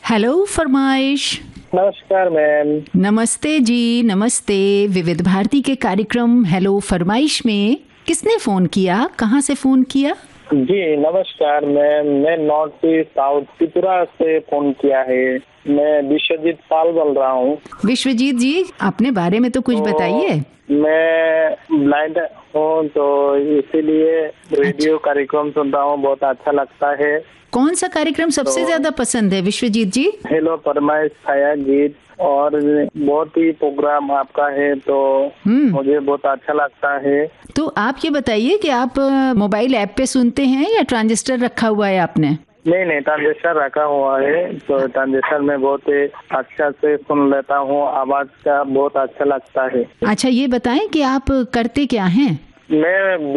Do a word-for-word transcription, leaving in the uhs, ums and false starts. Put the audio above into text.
Hello फरमाइश। नमस्कार ma'am. नमस्ते जी, नमस्ते। विविध भारती के कार्यक्रम हेलो फरमाइश में किसने फोन किया, कहाँ से फोन किया? जी नमस्कार मैम, मैं नॉर्थ ईस्ट साउथ त्रिपुरा से फोन किया है। मैं विश्वजीत पाल बोल रहा हूँ। विश्वजीत जी, अपने बारे में तो कुछ तो बताइए। मैं ब्लाइंड हूँ तो इसीलिए रेडियो कार्यक्रम सुनता हूँ, बहुत अच्छा लगता है। कौन सा कार्यक्रम सबसे तो ज्यादा पसंद है विश्वजीत जी? हेलो फरमाइश, छाया गीत और बहुत ही प्रोग्राम आपका है तो हम्म मुझे बहुत अच्छा लगता है। तो आप ये बताइए कि आप अ, मोबाइल ऐप पे सुनते हैं या ट्रांजिस्टर रखा हुआ है आपने? नहीं नहीं, ट्रांजिस्टर रखा हुआ है तो ट्रांजिस्टर में बहुत ही अच्छा से सुन लेता हूँ, आवाज का बहुत अच्छा लगता है। अच्छा, ये बताएं कि आप करते क्या हैं? मैं